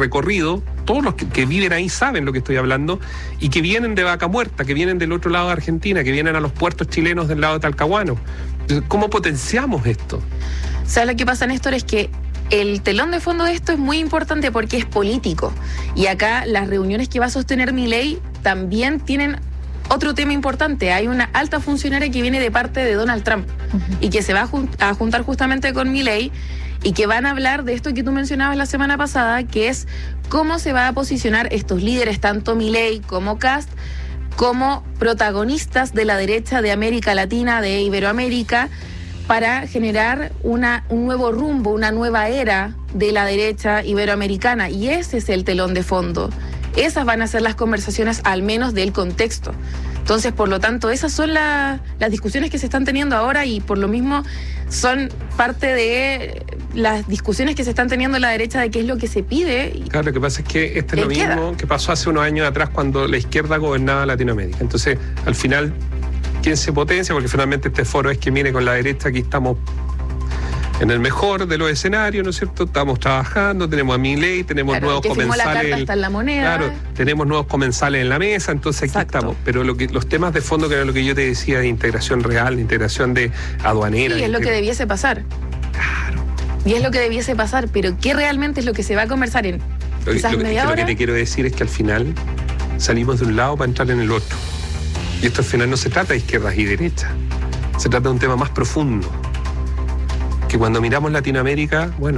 recorrido, todos los que viven ahí saben lo que estoy hablando, y que vienen de Vaca Muerta, que vienen del otro lado de Argentina, que vienen a los puertos chilenos del lado de Talcahuano. Entonces, ¿cómo potenciamos esto? ¿Sabes lo que pasa, Néstor? Es que el telón de fondo de esto es muy importante porque es político. Y acá las reuniones que va a sostener Milei también tienen otro tema importante. Hay una alta funcionaria que viene de parte de Donald Trump y que se va a juntar justamente con Milei y que van a hablar de esto que tú mencionabas la semana pasada, que es cómo se va a posicionar estos líderes, tanto Milei como Kast, como protagonistas de la derecha de América Latina, de Iberoamérica, para generar un nuevo rumbo, una nueva era de la derecha iberoamericana. Y ese es el telón de fondo. Esas van a ser las conversaciones, al menos del contexto. Entonces, por lo tanto, esas son las discusiones que se están teniendo ahora y por lo mismo son parte de las discusiones que se están teniendo en la derecha de qué es lo que se pide. Claro, lo que pasa es que este es lo mismo que pasó hace unos años atrás cuando la izquierda gobernaba Latinoamérica. Entonces, al final, ¿quién se potencia? Porque finalmente este foro es que mire con la derecha, aquí estamos en el mejor de los escenarios, ¿no es cierto? Estamos trabajando, tenemos a Milei, tenemos nuevos comensales. La carta está en la moneda. Claro, tenemos nuevos comensales en la mesa, entonces aquí estamos. Pero los temas de fondo, que era lo que yo te decía, de integración real, de integración de aduanera. Sí, es lo que debiese pasar. Claro. Y es lo que debiese pasar, pero ¿qué realmente es lo que se va a conversar en quizás media hora? Lo que te quiero decir es que al final salimos de un lado para entrar en el otro. Y esto al final no se trata de izquierdas y derechas, se trata de un tema más profundo. Que cuando miramos Latinoamérica, bueno,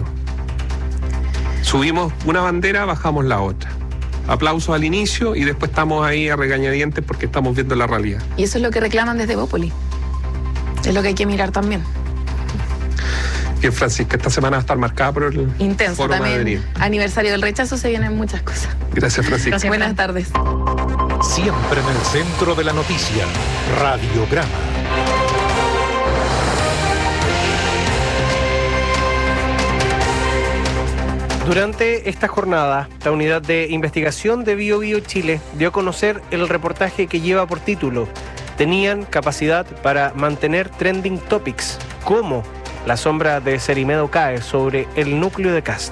subimos una bandera, bajamos la otra. Aplausos al inicio y después estamos ahí a regañadientes porque estamos viendo la realidad. Y eso es lo que reclaman desde Bópoli. Es lo que hay que mirar también. Bien, Francisca, esta semana va a estar marcada por el intenso Foro también. Madrid. Aniversario del rechazo, se vienen muchas cosas. Gracias, Francisca. Gracias, buenas tardes. Siempre en el centro de la noticia, Radiograma. Durante esta jornada, la Unidad de Investigación de BioBio Chile dio a conocer el reportaje que lleva por título «Tenían capacidad para mantener trending topics, cómo la sombra de Cerimedo cae sobre el núcleo de Kast».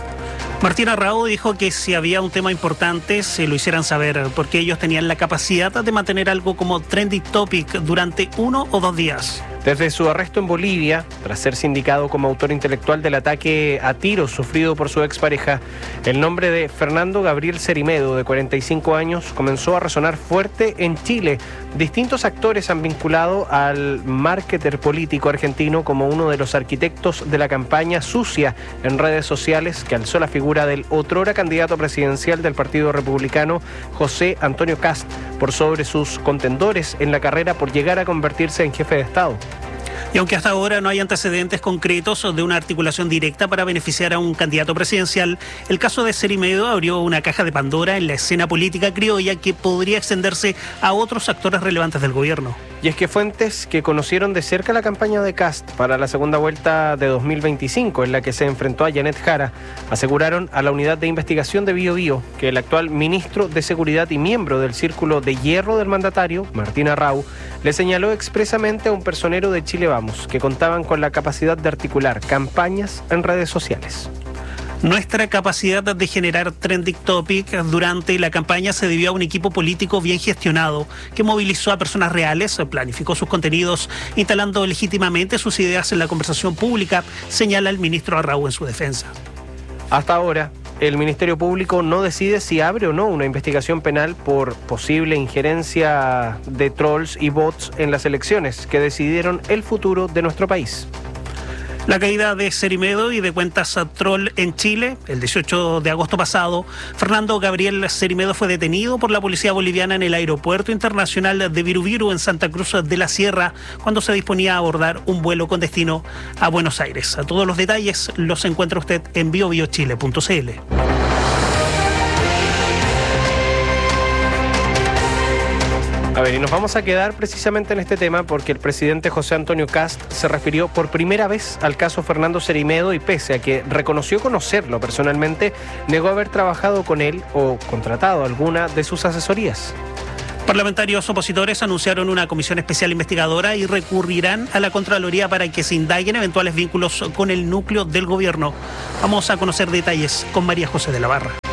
Martín Arrau dijo que si había un tema importante se lo hicieran saber, porque ellos tenían la capacidad de mantener algo como trending topic durante 1 o 2 días. Desde su arresto en Bolivia, tras ser sindicado como autor intelectual del ataque a tiros sufrido por su expareja, el nombre de Fernando Gabriel Cerimedo, de 45 años, comenzó a resonar fuerte en Chile. Distintos actores han vinculado al marketer político argentino como uno de los arquitectos de la campaña sucia en redes sociales que alzó la figura del otrora candidato presidencial del Partido Republicano, José Antonio Kast, por sobre sus contendores en la carrera por llegar a convertirse en jefe de Estado. Y aunque hasta ahora no hay antecedentes concretos de una articulación directa para beneficiar a un candidato presidencial, el caso de Cerimedo abrió una caja de Pandora en la escena política criolla que podría extenderse a otros actores relevantes del gobierno. Y es que fuentes que conocieron de cerca la campaña de Kast para la segunda vuelta de 2025, en la que se enfrentó a Janet Jara, aseguraron a la Unidad de Investigación de BioBio que el actual ministro de Seguridad y miembro del Círculo de Hierro del mandatario, Martín Arrau, le señaló expresamente a un personero de Chile Vamos que contaban con la capacidad de articular campañas en redes sociales. Nuestra capacidad de generar trending topic durante la campaña se debió a un equipo político bien gestionado, que movilizó a personas reales, planificó sus contenidos, instalando legítimamente sus ideas en la conversación pública, señala el ministro Arrau en su defensa. Hasta ahora, el Ministerio Público no decide si abre o no una investigación penal por posible injerencia de trolls y bots en las elecciones que decidieron el futuro de nuestro país. La caída de Cerimedo y de cuentas troll en Chile, el 18 de agosto pasado, Fernando Gabriel Cerimedo fue detenido por la policía boliviana en el aeropuerto internacional de Viru en Santa Cruz de la Sierra, cuando se disponía a abordar un vuelo con destino a Buenos Aires. A todos los detalles los encuentra usted en biobiochile.cl. A ver, y nos vamos a quedar precisamente en este tema porque el presidente José Antonio Kast se refirió por primera vez al caso Fernando Cerimedo y pese a que reconoció conocerlo personalmente, negó haber trabajado con él o contratado alguna de sus asesorías. Parlamentarios opositores anunciaron una comisión especial investigadora y recurrirán a la Contraloría para que se indaguen eventuales vínculos con el núcleo del gobierno. Vamos a conocer detalles con María José de la Barra.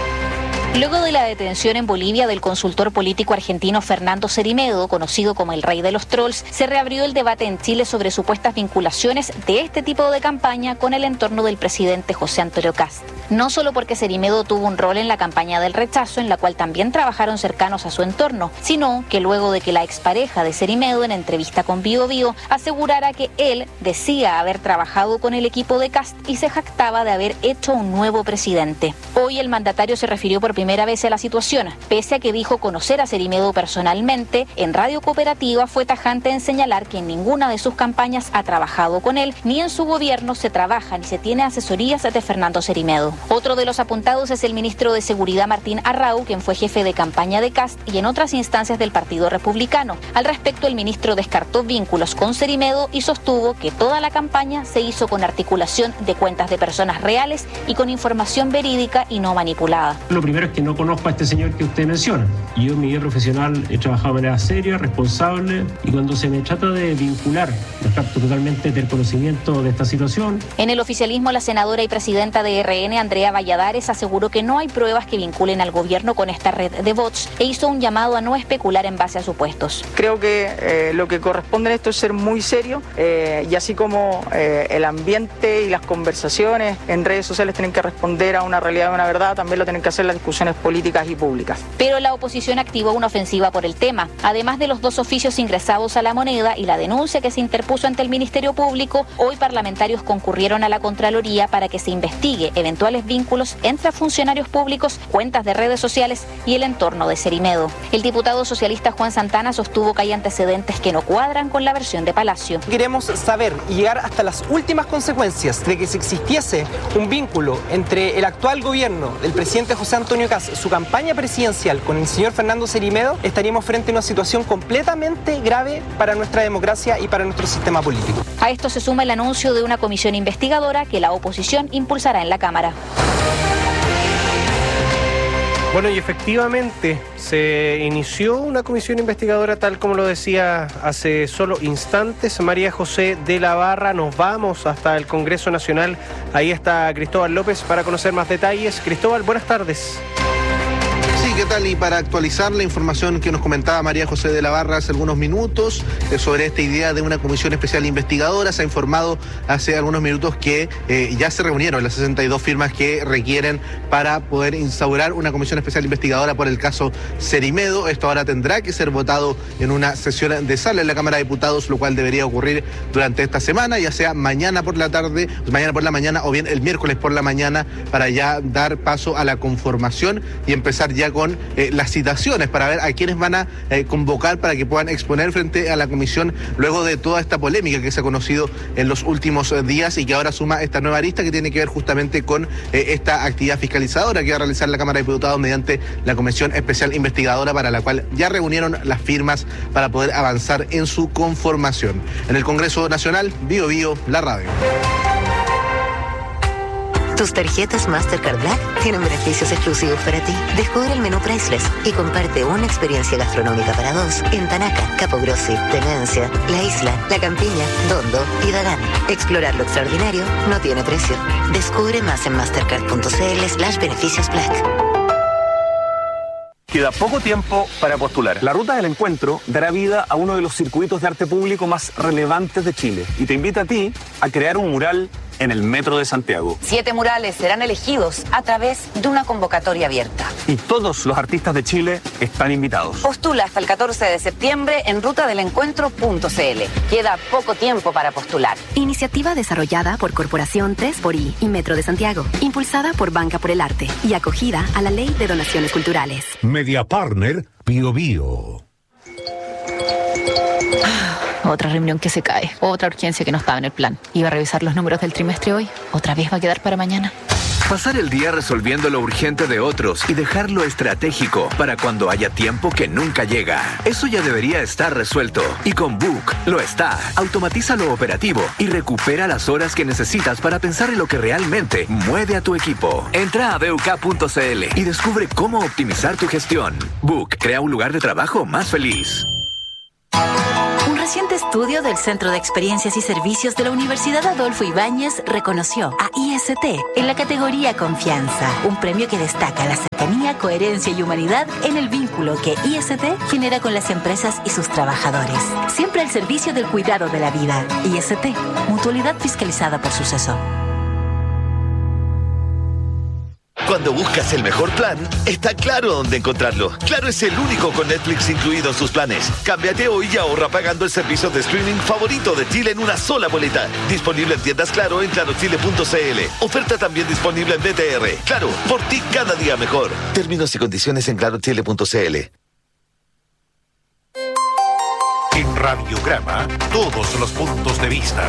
Luego de la detención en Bolivia del consultor político argentino Fernando Cerimedo, conocido como el rey de los trolls, se reabrió el debate en Chile sobre supuestas vinculaciones de este tipo de campaña con el entorno del presidente José Antonio Kast. No solo porque Cerimedo tuvo un rol en la campaña del rechazo, en la cual también trabajaron cercanos a su entorno, sino que luego de que la expareja de Cerimedo, en entrevista con Bío Bío, asegurara que él decía haber trabajado con el equipo de Kast y se jactaba de haber hecho un nuevo presidente. Hoy el mandatario se refirió por primera vez a la situación, pese a que dijo conocer a Cerimedo personalmente. En Radio Cooperativa fue tajante en señalar que en ninguna de sus campañas ha trabajado con él, ni en su gobierno se trabaja ni se tiene asesorías de Fernando Cerimedo. Otro de los apuntados es el ministro de Seguridad Martín Arrau, quien fue jefe de campaña de Kast y en otras instancias del Partido Republicano. Al respecto, el ministro descartó vínculos con Cerimedo y sostuvo que toda la campaña se hizo con articulación de cuentas de personas reales y con información verídica y no manipulada. Lo primero es que no conozco a este señor que usted menciona. Yo en mi vida profesional he trabajado de manera seria, responsable, y cuando se me trata de vincular, descarto totalmente del conocimiento de esta situación. En el oficialismo, la senadora y presidenta de RN, Andrea Valladares, aseguró que no hay pruebas que vinculen al gobierno con esta red de bots e hizo un llamado a no especular en base a supuestos. Creo que lo que corresponde en esto es ser muy serio y así como el ambiente y las conversaciones en redes sociales tienen que responder a una realidad y una verdad, también lo tienen que hacer las discusiones políticas y públicas. Pero la oposición activó una ofensiva por el tema. Además de los 2 oficios ingresados a La Moneda y la denuncia que se interpuso ante el Ministerio Público, hoy parlamentarios concurrieron a la Contraloría para que se investigue eventuales vínculos entre funcionarios públicos, cuentas de redes sociales y el entorno de Cerimedo. El diputado socialista Juan Santana sostuvo que hay antecedentes que no cuadran con la versión de Palacio. Queremos saber y llegar hasta las últimas consecuencias de que si existiese un vínculo entre el actual gobierno del presidente José Antonio Kast, su campaña presidencial con el señor Fernando Cerimedo, estaríamos frente a una situación completamente grave para nuestra democracia y para nuestro sistema político. A esto se suma el anuncio de una comisión investigadora que la oposición impulsará en la Cámara. Bueno, y efectivamente se inició una comisión investigadora, tal como lo decía hace solo instantes María José de la Barra. Nos vamos hasta el Congreso Nacional. Ahí está Cristóbal López para conocer más detalles. Cristóbal, buenas tardes. ¿Qué tal? Y para actualizar la información que nos comentaba María José de la Barra hace algunos minutos sobre esta idea de una comisión especial investigadora, se ha informado hace algunos minutos que ya se reunieron las 62 firmas que requieren para poder instaurar una comisión especial investigadora por el caso Cerimedo. Esto ahora tendrá que ser votado en una sesión de sala en la Cámara de Diputados, lo cual debería ocurrir durante esta semana, ya sea mañana por la tarde, mañana por la mañana o bien el miércoles por la mañana, para ya dar paso a la conformación y empezar ya con las citaciones para ver a quienes van a convocar para que puedan exponer frente a la comisión luego de toda esta polémica que se ha conocido en los últimos días y que ahora suma esta nueva arista que tiene que ver justamente con esta actividad fiscalizadora que va a realizar la Cámara de Diputados mediante la comisión especial investigadora, para la cual ya reunieron las firmas para poder avanzar en su conformación. En el Congreso Nacional, Bío Bío, la radio. Tus tarjetas Mastercard Black tienen beneficios exclusivos para ti. Descubre el menú Priceless y comparte una experiencia gastronómica para 2 en Tanaca, Capogrossi, Tenencia, La Isla, La Campiña, Dondo y Dagán. Explorar lo extraordinario no tiene precio. Descubre más en mastercard.cl/beneficios Black. Queda poco tiempo para postular. La Ruta del Encuentro dará vida a uno de los circuitos de arte público más relevantes de Chile y te invita a ti a crear un mural en el Metro de Santiago. 7 murales serán elegidos a través de una convocatoria abierta. Y todos los artistas de Chile están invitados. Postula hasta el 14 de septiembre en rutadelencuentro.cl. Queda poco tiempo para postular. Iniciativa desarrollada por Corporación 3xI y Metro de Santiago, impulsada por Banca por el Arte y acogida a la Ley de Donaciones Culturales. Media Partner Bío Bío. Otra reunión que se cae, otra urgencia que no estaba en el plan. Iba a revisar los números del trimestre hoy, otra vez va a quedar para mañana. Pasar el día resolviendo lo urgente de otros y dejar lo estratégico para cuando haya tiempo que nunca llega. Eso ya debería estar resuelto. Y con Book lo está. Automatiza lo operativo y recupera las horas que necesitas para pensar en lo que realmente mueve a tu equipo. Entra a BUK.cl y descubre cómo optimizar tu gestión. Book crea un lugar de trabajo más feliz. reciente estudio del Centro de Experiencias y Servicios de la Universidad Adolfo Ibáñez reconoció a IST en la categoría Confianza, un premio que destaca la cercanía, coherencia y humanidad en el vínculo que IST genera con las empresas y sus trabajadores. Siempre al servicio del cuidado de la vida. IST, mutualidad fiscalizada por Suceso. Cuando buscas el mejor plan, está Claro dónde encontrarlo. Claro es el único con Netflix incluido en sus planes. Cámbiate hoy y ahorra pagando el servicio de streaming favorito de Chile en una sola boleta. Disponible en tiendas Claro en clarochile.cl. Oferta también disponible en DTR. Claro, por ti cada día mejor. Términos y condiciones en clarochile.cl. En Radiograma, todos los puntos de vista.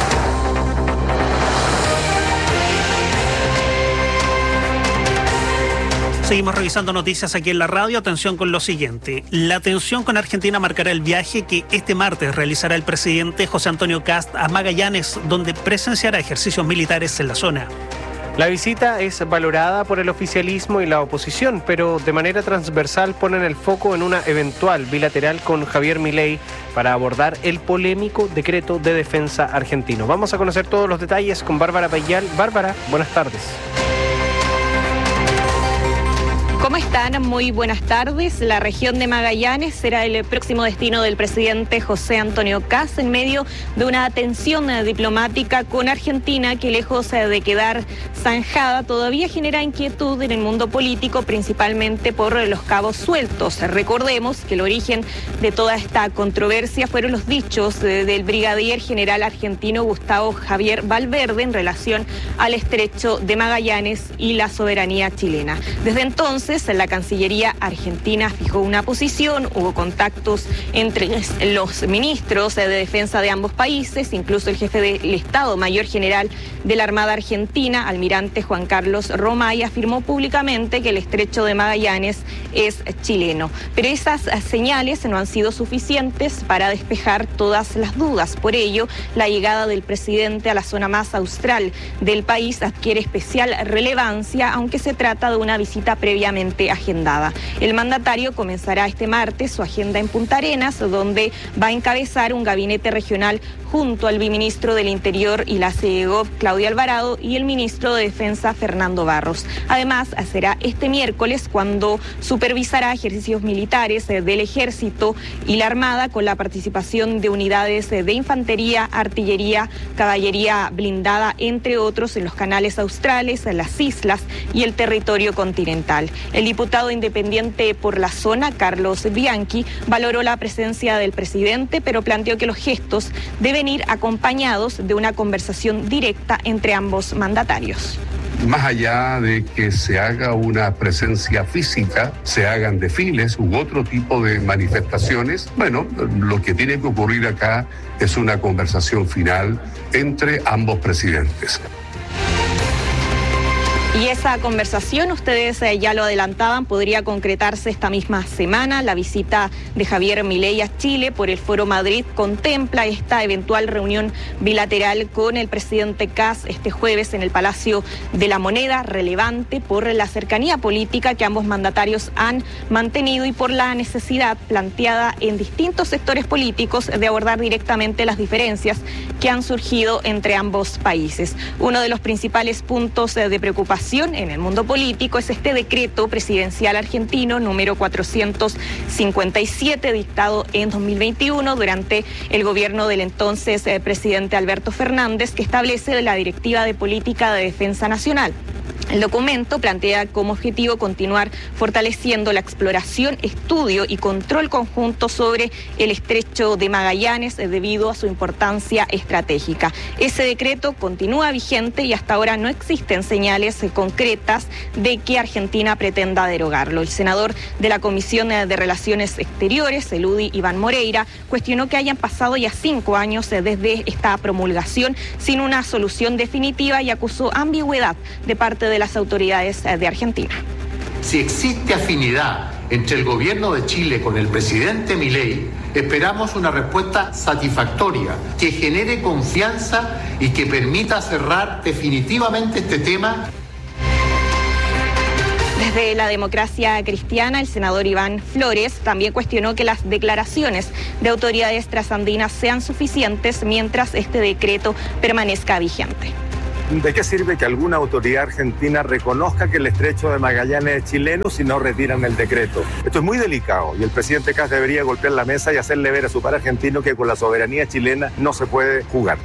Seguimos revisando noticias aquí en la radio. Atención con lo siguiente. La tensión con Argentina marcará el viaje que este martes realizará el presidente José Antonio Kast a Magallanes, donde presenciará ejercicios militares en la zona. La visita es valorada por el oficialismo y la oposición, pero de manera transversal ponen el foco en una eventual bilateral con Javier Milei para abordar el polémico decreto de defensa argentino. Vamos a conocer todos los detalles con Bárbara Payal. Bárbara, buenas tardes. ¿Cómo están? Muy buenas tardes. La región de Magallanes será el próximo destino del presidente José Antonio Kast en medio de una tensión diplomática con Argentina que, lejos de quedar zanjada, todavía genera inquietud en el mundo político, principalmente por los cabos sueltos. Recordemos que el origen de toda esta controversia fueron los dichos del brigadier general argentino Gustavo Javier Valverde en relación al estrecho de Magallanes y la soberanía chilena. Desde entonces, la Cancillería argentina fijó una posición, hubo contactos entre los ministros de defensa de ambos países, incluso el jefe del Estado Mayor General de la Armada Argentina, almirante Juan Carlos Romay, afirmó públicamente que el estrecho de Magallanes es chileno. Pero esas señales no han sido suficientes para despejar todas las dudas. Por ello, la llegada del presidente a la zona más austral del país adquiere especial relevancia, aunque se trata de una visita previamente agendada. El mandatario comenzará este martes su agenda en Punta Arenas, donde va a encabezar un gabinete regional junto al viceministro del Interior y la CEGOP, Claudia Alvarado, y el ministro de Defensa, Fernando Barros. Además, será este miércoles cuando supervisará ejercicios militares del Ejército y la Armada con la participación de unidades de infantería, artillería, caballería blindada, entre otros, en los canales australes, en las islas y el territorio continental. El diputado independiente por la zona, Carlos Bianchi, valoró la presencia del presidente, pero planteó que los gestos deben ir acompañados de una conversación directa entre ambos mandatarios. Más allá de que se haga una presencia física, se hagan desfiles u otro tipo de manifestaciones, bueno, lo que tiene que ocurrir acá es una conversación final entre ambos presidentes. Y esa conversación, ustedes ya lo adelantaban, podría concretarse esta misma semana. La visita de Javier Milei a Chile por el Foro Madrid contempla esta eventual reunión bilateral con el presidente Kast este jueves en el Palacio de la Moneda, relevante por la cercanía política que ambos mandatarios han mantenido y por la necesidad planteada en distintos sectores políticos de abordar directamente las diferencias que han surgido entre ambos países. Uno de los principales puntos de preocupación en el mundo político es este decreto presidencial argentino número 457, dictado en 2021 durante el gobierno del entonces presidente Alberto Fernández, que establece la Directiva de Política de Defensa Nacional. El documento plantea como objetivo continuar fortaleciendo la exploración, estudio y control conjunto sobre el estrecho de Magallanes debido a su importancia estratégica. Ese decreto continúa vigente y hasta ahora no existen señales concretas de que Argentina pretenda derogarlo. El senador de la Comisión de Relaciones Exteriores, el UDI, Iván Moreira, cuestionó que hayan pasado ya 5 años desde esta promulgación sin una solución definitiva y acusó ambigüedad de parte de las autoridades de Argentina. Si existe afinidad entre el gobierno de Chile con el presidente Milei, esperamos una respuesta satisfactoria que genere confianza y que permita cerrar definitivamente este tema. Desde la Democracia Cristiana, el senador Iván Flores también cuestionó que las declaraciones de autoridades trasandinas sean suficientes mientras este decreto permanezca vigente. ¿De qué sirve que alguna autoridad argentina reconozca que el estrecho de Magallanes es chileno si no retiran el decreto? Esto es muy delicado y el presidente Kast debería golpear la mesa y hacerle ver a su par argentino que con la soberanía chilena no se puede jugar.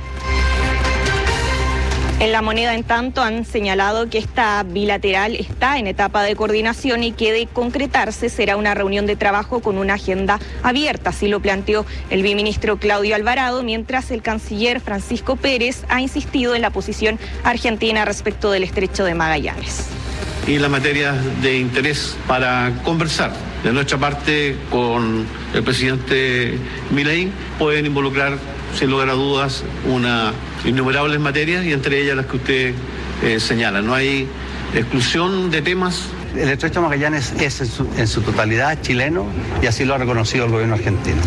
En La Moneda, en tanto, han señalado que esta bilateral está en etapa de coordinación y que de concretarse será una reunión de trabajo con una agenda abierta, así lo planteó el viceministro Claudio Alvarado, mientras el canciller Francisco Pérez ha insistido en la posición argentina respecto del estrecho de Magallanes. Y la materia de interés para conversar. De nuestra parte, con el presidente Milei, pueden involucrar, sin lugar a dudas, innumerables materias y entre ellas las que usted señala. No hay exclusión de temas. El estrecho de Magallanes es en su totalidad chileno y así lo ha reconocido el gobierno argentino.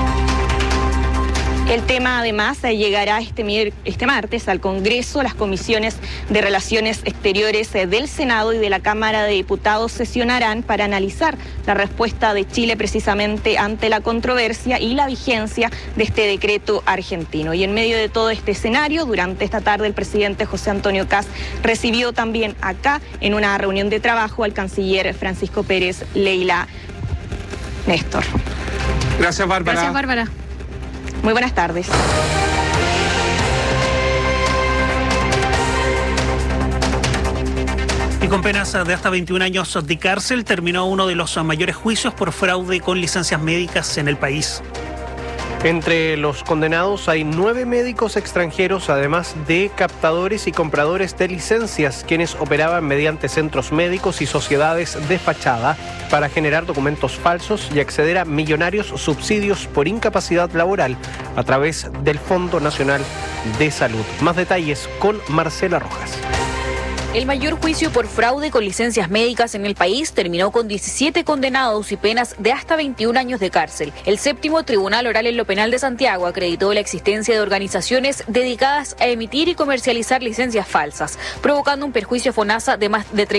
El tema además llegará este martes al Congreso. Las comisiones de Relaciones Exteriores del Senado y de la Cámara de Diputados sesionarán para analizar la respuesta de Chile precisamente ante la controversia y la vigencia de este decreto argentino. Y en medio de todo este escenario, durante esta tarde el presidente José Antonio Kast recibió también acá en una reunión de trabajo al canciller Francisco Pérez Leila Néstor. Gracias, Bárbara. Gracias, Bárbara. Muy buenas tardes. Y con penas de hasta 21 años de cárcel terminó uno de los mayores juicios por fraude con licencias médicas en el país. Entre los condenados hay 9 médicos extranjeros, además de captadores y compradores de licencias, quienes operaban mediante centros médicos y sociedades de fachada para generar documentos falsos y acceder a millonarios subsidios por incapacidad laboral a través del Fondo Nacional de Salud. Más detalles con Marcela Rojas. El mayor juicio por fraude con licencias médicas en el país terminó con 17 condenados y penas de hasta 21 años de cárcel. El séptimo Tribunal Oral en lo Penal de Santiago acreditó la existencia de organizaciones dedicadas a emitir y comercializar licencias falsas, provocando un perjuicio a FONASA de más de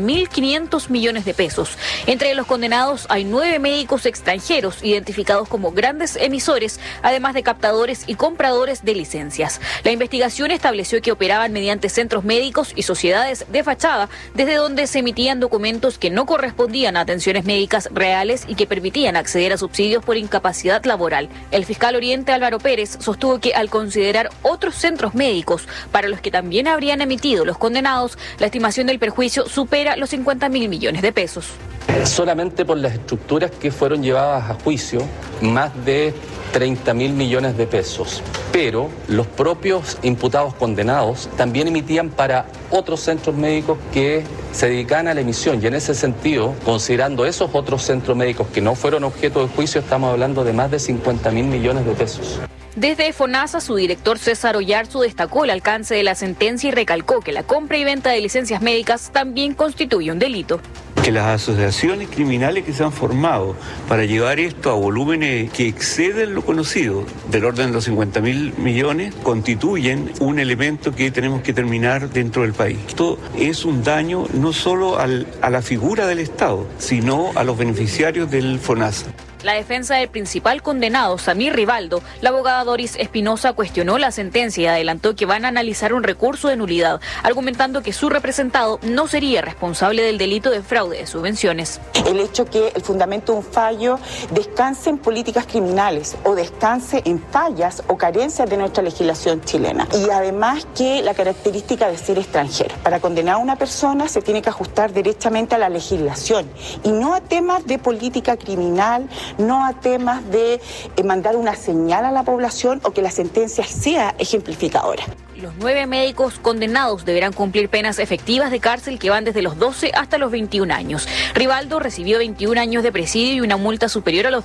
31.500 millones de pesos. Entre los condenados hay 9 médicos extranjeros identificados como grandes emisores, además de captadores y compradores de licencias. La investigación estableció que operaban mediante centros médicos y sociedades de fachada, desde donde se emitían documentos que no correspondían a atenciones médicas reales y que permitían acceder a subsidios por incapacidad laboral. El fiscal Oriente Álvaro Pérez sostuvo que al considerar otros centros médicos para los que también habrían emitido los condenados, la estimación del perjuicio supera los 50.000 millones de pesos. Solamente por las estructuras que fueron llevadas a juicio, más de 30.000 millones de pesos. Pero los propios imputados condenados también emitían para otros centros médicos que se dedicaban a la emisión. Y en ese sentido, considerando esos otros centros médicos que no fueron objeto de juicio, estamos hablando de más de 50.000 millones de pesos. Desde FONASA, su director César Oyarzo destacó el alcance de la sentencia y recalcó que la compra y venta de licencias médicas también constituye un delito. Que las asociaciones criminales que se han formado para llevar esto a volúmenes que exceden lo conocido, del orden de los 50.000 millones, constituyen un elemento que tenemos que terminar dentro del país. Esto es un daño no solo a la figura del Estado, sino a los beneficiarios del FONASA. La defensa del principal condenado, Samir Rivaldo, la abogada Doris Espinosa cuestionó la sentencia y adelantó que van a analizar un recurso de nulidad, argumentando que su representado no sería responsable del delito de fraude de subvenciones. El hecho que el fundamento de un fallo descanse en políticas criminales o descanse en fallas o carencias de nuestra legislación chilena. Y además que la característica de ser extranjero. Para condenar a una persona se tiene que ajustar derechamente a la legislación y no a temas de política criminal, no a temas de mandar una señal a la población o que la sentencia sea ejemplificadora. Los 9 médicos condenados deberán cumplir penas efectivas de cárcel que van desde los 12 hasta los 21 años. Rivaldo recibió 21 años de presidio y una multa superior a los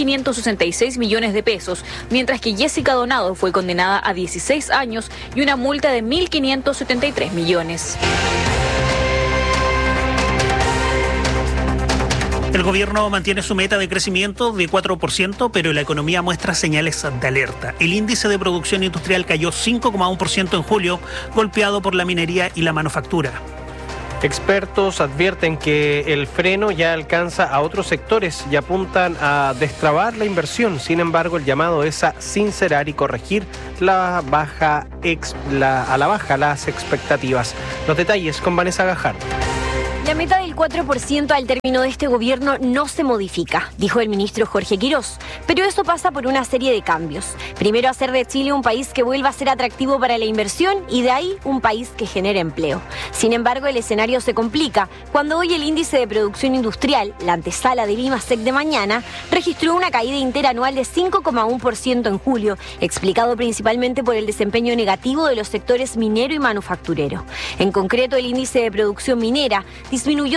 2.566 millones de pesos, mientras que Jessica Donado fue condenada a 16 años y una multa de 1.573 millones. El gobierno mantiene su meta de crecimiento de 4%, pero la economía muestra señales de alerta. El índice de producción industrial cayó 5,1% en julio, golpeado por la minería y la manufactura. Expertos advierten que el freno ya alcanza a otros sectores y apuntan a destrabar la inversión. Sin embargo, el llamado es a sincerar y corregir a la baja las expectativas. Los detalles con Vanessa Gajardo. La meta del 4% al término de este gobierno no se modifica, dijo el ministro Jorge Quirós, pero eso pasa por una serie de cambios. Primero, hacer de Chile un país que vuelva a ser atractivo para la inversión y de ahí un país que genere empleo. Sin embargo, el escenario se complica cuando hoy el índice de producción industrial, la antesala del IMASEC de mañana, registró una caída interanual de 5,1% en julio, explicado principalmente por el desempeño negativo de los sectores minero y manufacturero. En concreto, el índice de producción minera disminuyó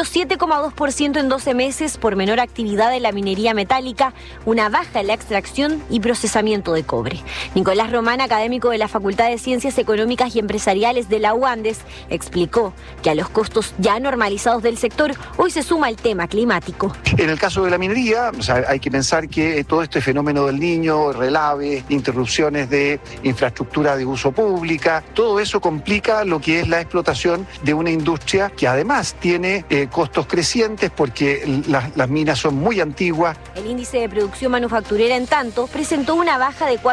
7,2% en 12 meses por menor actividad en la minería metálica, una baja en la extracción y procesamiento de cobre. Nicolás Román, académico de la Facultad de Ciencias Económicas y Empresariales de la UANDES, explicó que a los costos ya normalizados del sector hoy se suma el tema climático. En el caso de la minería, hay que pensar que todo este fenómeno del Niño, relave, interrupciones de infraestructura de uso pública, todo eso complica lo que es la explotación de una industria que además tiene costos crecientes porque las minas son muy antiguas. El índice de producción manufacturera, en tanto, presentó una baja de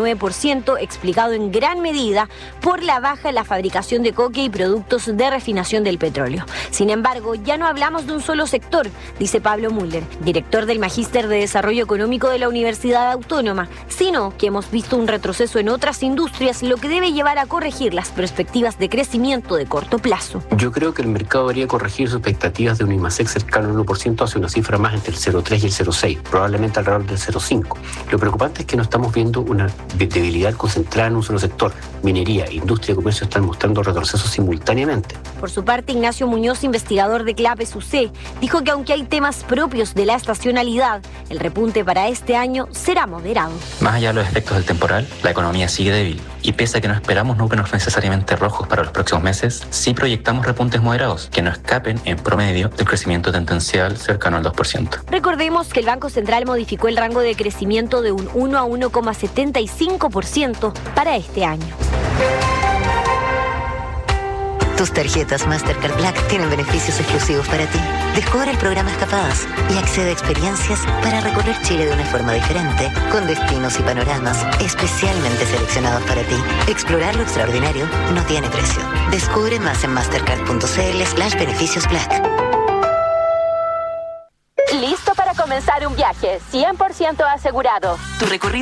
4,9%, explicado en gran medida por la baja en la fabricación de coque y productos de refinación del petróleo. Sin embargo, ya no hablamos de un solo sector, dice Pablo Müller, director del Magíster de Desarrollo Económico de la Universidad Autónoma, sino que hemos visto un retroceso en otras industrias, lo que debe llevar a corregir las perspectivas de crecimiento de corto plazo. Yo creo que el mercado debería corregir sus expectativas de un IMASEC cercano al 1% hacia una cifra más entre el 0,3 y el 0,6, probablemente alrededor del 0,5. Lo preocupante es que no estamos viendo una debilidad concentrada en un solo sector. Minería, industria y comercio están mostrando retrocesos simultáneamente. Por su parte, Ignacio Muñoz, investigador de CLAPES-UC, dijo que aunque hay temas propios de la estacionalidad, el repunte para este año será moderado. Más allá de los efectos del temporal, la economía sigue débil. Y pese a que no esperamos números necesariamente rojos para los próximos meses, sí proyectamos repuntes moderados que no escapen en promedio del crecimiento tendencial cercano al 2%. Recordemos que el Banco Central modificó el rango de crecimiento de un 1 a 1,75% para este año. Tus tarjetas Mastercard Black tienen beneficios exclusivos para ti. Descubre el programa Escapadas y accede a experiencias para recorrer Chile de una forma diferente, con destinos y panoramas especialmente seleccionados para ti. Explorar lo extraordinario no tiene precio. Descubre más en mastercard.cl/beneficios Black. ¿Listo para comenzar un viaje 100% asegurado? Tu recorrido